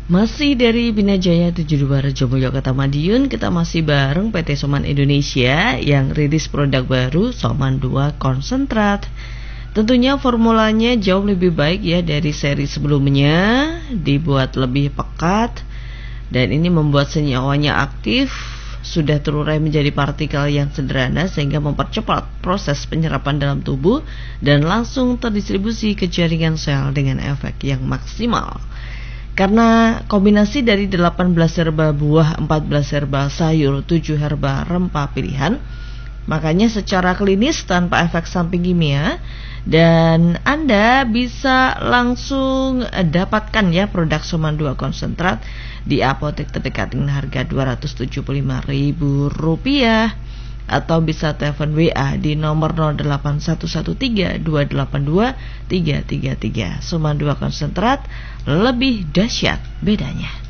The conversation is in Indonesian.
Masih dari Bina Jaya 72 Rejo Mulyo Kota Madiun, kita masih bareng PT Soman Indonesia yang rilis produk baru Soman 2 konsentrat. Tentunya formulanya jauh lebih baik ya dari seri sebelumnya, dibuat lebih pekat dan ini membuat senyawanya aktif, sudah terurai menjadi partikel yang sederhana sehingga mempercepat proses penyerapan dalam tubuh dan langsung terdistribusi ke jaringan sel dengan efek yang maksimal. Karena kombinasi dari 18 herba buah, 14 herba sayur, 7 herba rempah pilihan, makanya secara klinis tanpa efek samping kimia, dan Anda bisa langsung dapatkan ya produk Soman 2 konsentrat di apotek terdekat dengan harga Rp275.000 atau bisa telepon WA di nomor 08113282333. Soman 2 konsentrat, lebih dahsyat bedanya.